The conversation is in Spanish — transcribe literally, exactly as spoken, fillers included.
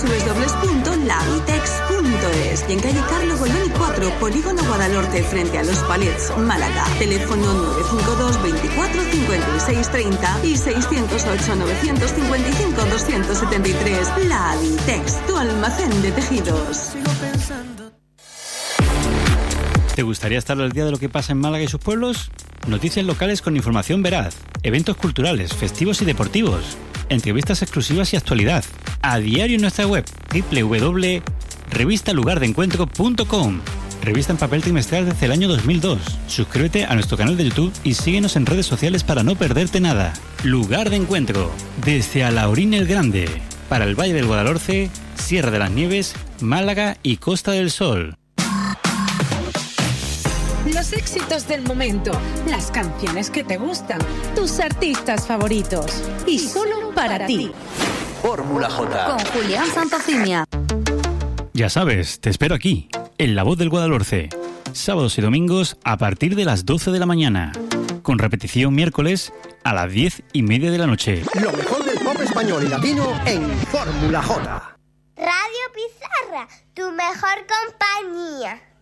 w w w punto lavitex punto es y en calle Carlo Goldoni cuatro, Polígono Guadalhorce, frente a Los Palets, Málaga. Teléfono nueve cinco dos, veinticuatro, cincuenta y seis, treinta y seiscientos ocho, novecientos cincuenta y cinco, doscientos setenta y tres. Lavitex, tu almacén de tejidos. ¿Te gustaría estar al día de lo que pasa en Málaga y sus pueblos? Noticias locales con información veraz, eventos culturales, festivos y deportivos, entrevistas exclusivas y actualidad. A diario en nuestra web doble u doble u doble u punto revista lugar de encuentro punto com. Revista en papel trimestral desde el año dos mil dos. Suscríbete a nuestro canal de YouTube y síguenos en redes sociales para no perderte nada. Lugar de Encuentro, desde Alhaurín el Grande, para el Valle del Guadalhorce, Sierra de las Nieves, Málaga y Costa del Sol. Los éxitos del momento, las canciones que te gustan, tus artistas favoritos y solo para ti. Fórmula J. Con Julián Santofimia. Ya sabes, te espero aquí, en La Voz del Guadalhorce, sábados y domingos a partir de las doce de la mañana, con repetición miércoles a las diez y media de la noche. Lo mejor del pop español y latino en Fórmula J. Radio Pizarra, tu mejor compañía.